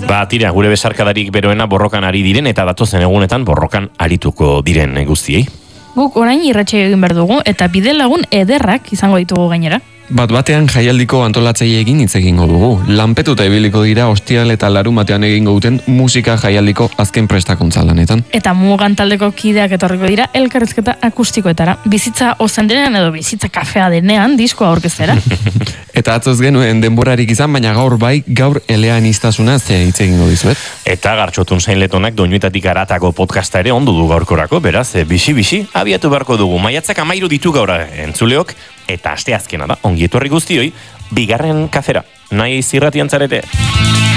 Tira, gure besarkadarik beroena borrokan ari diren eta datozen egunetan borrokan arituko diren guztiei. Guk orain irratsaio egin behar dugu eta bide lagun ederrak izango ditugu gainera. Batean jaialdiko antolatzaileekin hitz egingo dugu. Lanpetuta ibiliko dira ostiral eta larumatean egingo duten musika jaialdiko azken prestakuntza lanetan. Eta Mugan taldeko kideak etorriko dira elkarrizketa akustikoetara. Bizitza ozen denean edo bizitza kafea denean diskoa aurkeztera. Eta atzoz genuen denborarik izan, baina gaur eleaniztasuna hitz egingo dizuet. Eta Gartxotun Zainletonak doinuetatik aratako podcasta ere ondu du gaurkorako, beraz, bisi, abiatu beharko dugu. Maiatzak 13 ditu gaur entzuleok, eta asteazkena da, ongi etorri guztioi, bigarren kafera, nahi zirratian zarete.